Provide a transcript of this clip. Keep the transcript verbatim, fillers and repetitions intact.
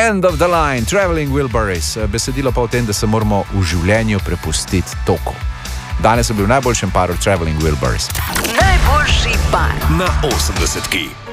End of the Line, Traveling Wilburys. Besedilo pa v tem, da se moramo v življenju prepustiti toku. Danes sem bil v najboljšem paru Traveling Wilburys. Najboljši par na osemdesetki.